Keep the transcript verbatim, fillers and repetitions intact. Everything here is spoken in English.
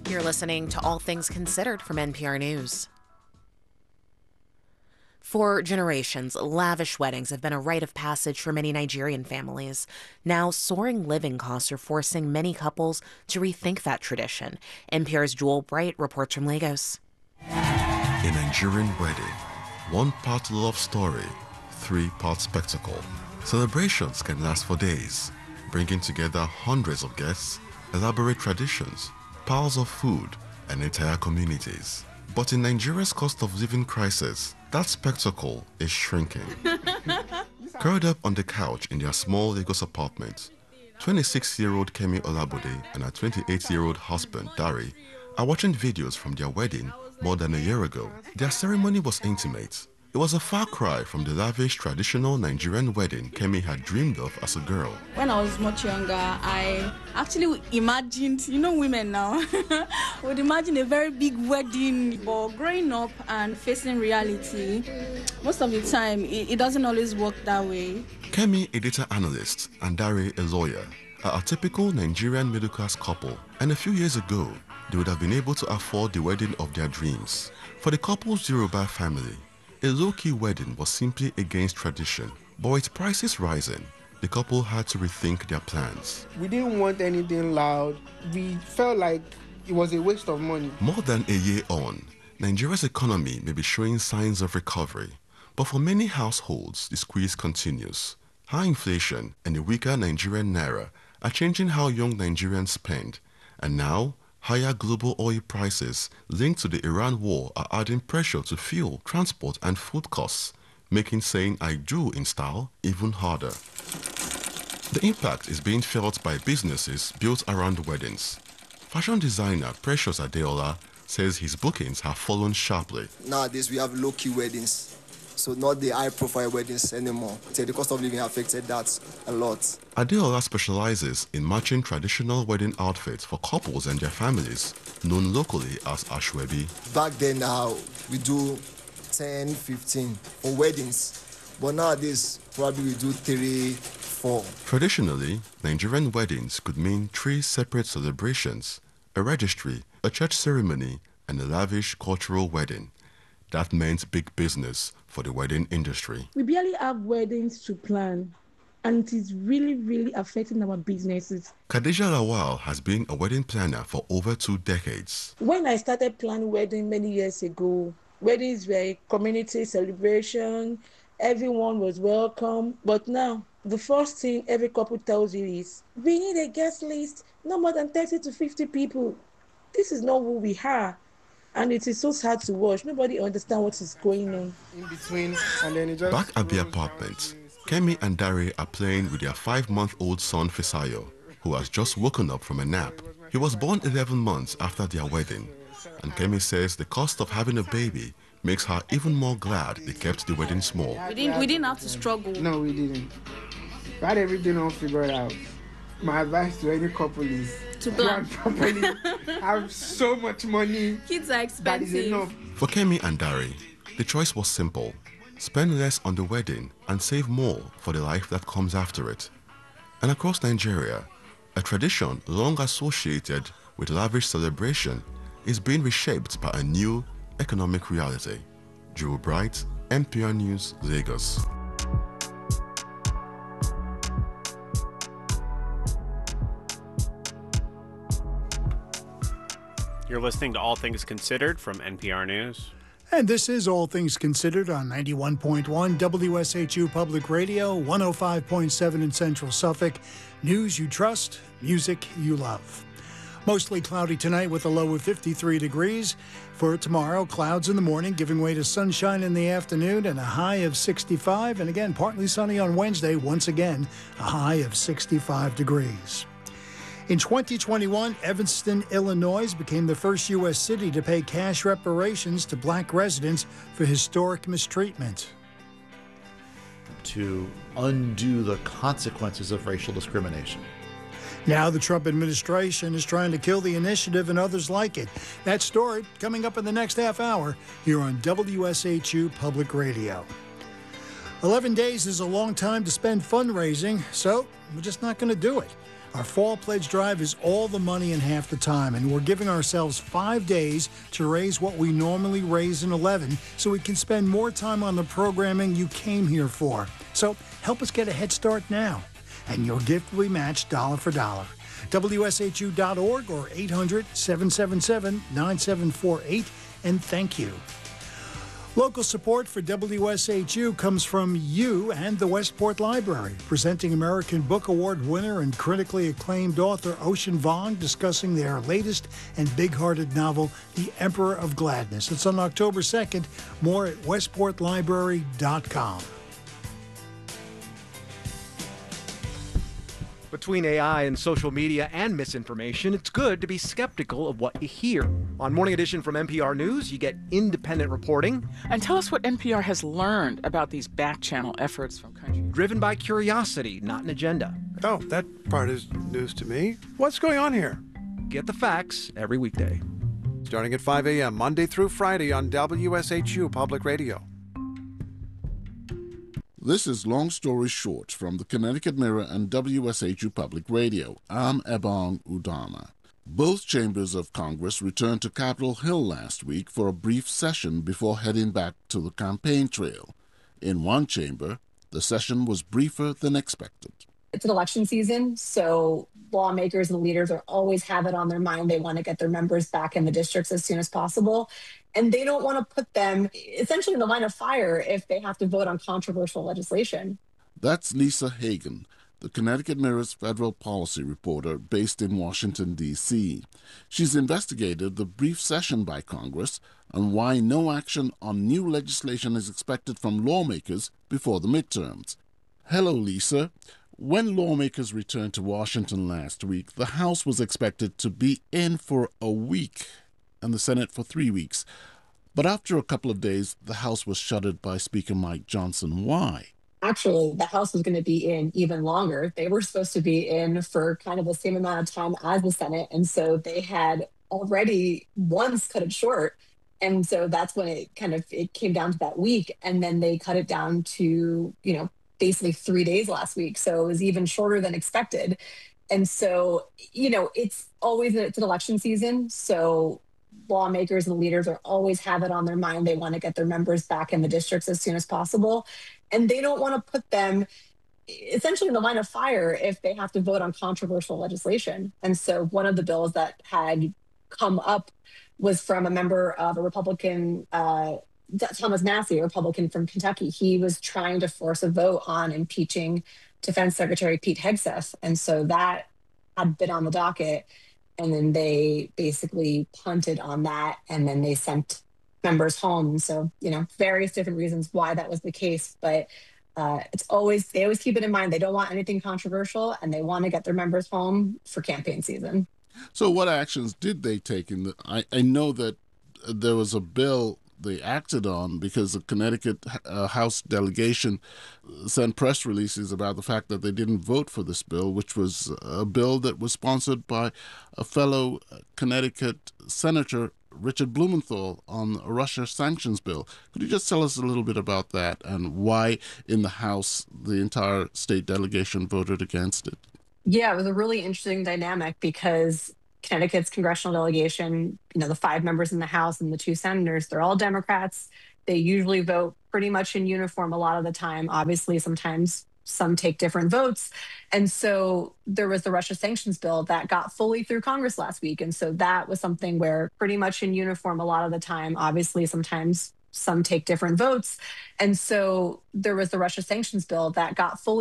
You're listening to All Things Considered from N P R News. For generations, lavish weddings have been a rite of passage for many Nigerian families. Now, soaring living costs are forcing many couples to rethink that tradition. N P R's Joel Bright reports from Lagos. A Nigerian wedding, one part love story, three part spectacle. Celebrations can last for days, bringing together hundreds of guests, elaborate traditions, piles of food, and entire communities. But in Nigeria's cost of living crisis, that spectacle is shrinking. Curled up on the couch in their small Lagos apartment, twenty-six-year-old Kemi Olabode and her twenty-eight-year-old husband, Dari, are watching videos from their wedding more than a year ago. Their ceremony was intimate. It was a far cry from the lavish traditional Nigerian wedding Kemi had dreamed of as a girl. When I was much younger, I actually imagined, you know women now, would imagine a very big wedding. But growing up and facing reality, most of the time, it, it doesn't always work that way. Kemi, a data analyst, and Dari, a lawyer, are a typical Nigerian middle-class couple. And a few years ago, they would have been able to afford the wedding of their dreams. For the couple's Yoruba family, a low-key wedding was simply against tradition. But with prices rising, the couple had to rethink their plans. We didn't want anything loud. We felt like it was a waste of money. More than a year on, Nigeria's economy may be showing signs of recovery. But for many households, the squeeze continues. High inflation and a weaker Nigerian naira are changing how young Nigerians spend. And now, higher global oil prices linked to the Iran war are adding pressure to fuel, transport, and food costs, making saying "I do" in style even harder. The impact is being felt by businesses built around weddings. Fashion designer Precious Adeola says his bookings have fallen sharply. Nowadays, we have low-key weddings, so not the high-profile weddings anymore. So the cost of living affected that a lot. Adeola specializes in matching traditional wedding outfits for couples and their families, known locally as Ashwebi. Back then, now we do ten, fifteen for weddings, but nowadays probably we do three, four. Traditionally, Nigerian weddings could mean three separate celebrations: a registry, a church ceremony, and a lavish cultural wedding. That meant big business for the wedding industry. We barely have weddings to plan, and it is really, really affecting our businesses. Khadija Lawal has been a wedding planner for over two decades. When I started planning wedding many years ago, weddings were a community celebration, everyone was welcome. But now, the first thing every couple tells you is, we need a guest list, no more than thirty to fifty people. This is not who we are. And it is so sad to watch. Nobody understands what is going on. In between, and then it just... Back at the apartment, Kemi and Dari are playing with their five-month-old son Fisayo, who has just woken up from a nap. He was born eleven months after their wedding, and Kemi says the cost of having a baby makes her even more glad they kept the wedding small. We didn't, we didn't have to struggle. No, we didn't. We had everything all figured out. My advice to any couple is to plan properly. Have so much money. Kids are expensive. That is enough. For Kemi and Dari, the choice was simple: spend less on the wedding and save more for the life that comes after it. And across Nigeria, a tradition long associated with lavish celebration is being reshaped by a new economic reality. Joe Bright, N P R News, Lagos. You're listening to All Things Considered from N P R News. And this is All Things Considered on ninety-one point one W S H U Public Radio, one oh five point seven in Central Suffolk. News you trust, music you love. Mostly cloudy tonight with a low of fifty-three degrees. For tomorrow, clouds in the morning giving way to sunshine in the afternoon and a high of sixty-five. And again, partly sunny on Wednesday, once again, a high of sixty-five degrees. In twenty twenty-one, Evanston, Illinois became the first U S city to pay cash reparations to black residents for historic mistreatment. To undo the consequences of racial discrimination. Now the Trump administration is trying to kill the initiative and others like it. That story coming up in the next half hour here on W S H U Public Radio. eleven days is a long time to spend fundraising, so we're just not going to do it. Our Fall Pledge Drive is all the money in half the time, and we're giving ourselves five days to raise what we normally raise in eleven so we can spend more time on the programming you came here for. So help us get a head start now, and your gift will be matched dollar for dollar. W S H U dot org or eight hundred, seven seven seven, nine seven four eight, and thank you. Local support for W S H U comes from you and the Westport Library, presenting American Book Award winner and critically acclaimed author Ocean Vuong discussing their latest and big-hearted novel, The Emperor of Gladness. It's on October second. More at westport library dot com. Between A I and social media and misinformation, it's good to be skeptical of what you hear. On Morning Edition from N P R News, you get independent reporting. And tell us what N P R has learned about these back-channel efforts from countries. Driven by curiosity, not an agenda. Oh, that part is news to me. What's going on here? Get the facts every weekday. Starting at five a.m., Monday through Friday on W S H U Public Radio. This is Long Story Short from the Connecticut Mirror and W S H U Public Radio. I'm Ebong Udama. Both chambers of Congress returned to Capitol Hill last week for a brief session before heading back to the campaign trail. In one chamber, the session was briefer than expected. It's an election season, so lawmakers and leaders are always have it on their mind. They want to get their members back in the districts as soon as possible. And they don't want to put them essentially in the line of fire if they have to vote on controversial legislation. That's Lisa Hagen, the Connecticut Mirror's federal policy reporter based in Washington, D C She's investigated the brief session by Congress and why no action on new legislation is expected from lawmakers before the midterms. Hello, Lisa. When lawmakers returned to Washington last week, the House was expected to be in for a week and the Senate for three weeks. But after a couple of days, the House was shuttered by Speaker Mike Johnson. Why? Actually, the House was going to be in even longer. They were supposed to be in for kind of the same amount of time as the Senate. And so they had already once cut it short. And so that's when it kind of it came down to that week. And then they cut it down to, you know, basically three days last week. So it was even shorter than expected. And so, you know, it's always, it's an election season. So lawmakers and leaders are always have it on their mind. They want to get their members back in the districts as soon as possible. And they don't want to put them essentially in the line of fire if they have to vote on controversial legislation. And so one of the bills that had come up was from a member of a Republican, uh, Thomas Massie, a Republican from Kentucky. He was trying to force a vote on impeaching Defense Secretary Pete Hegseth. And so that had been on the docket. And then they basically punted on that. And then they sent members home. So, you know, various different reasons why that was the case. But uh, it's always, they always keep it in mind. They don't want anything controversial and they want to get their members home for campaign season. So what actions did they take? In the, I, I know that there was a bill they acted on because the Connecticut uh, House delegation sent press releases about the fact that they didn't vote for this bill, which was a bill that was sponsored by a fellow Connecticut Senator, Richard Blumenthal, on a Russia sanctions bill. Could you just tell us a little bit about that and why in the House the entire state delegation voted against it? Yeah, it was a really interesting dynamic because Connecticut's congressional delegation, you know, the five members in the House and the two senators, they're all Democrats. They usually vote pretty much in uniform a lot of the time. Obviously, sometimes some take different votes. And so there was the Russia sanctions bill that got fully through Congress last week. And so that was something where pretty much in uniform a lot of the time, obviously, sometimes some take different votes. And so there was the Russia sanctions bill that got fully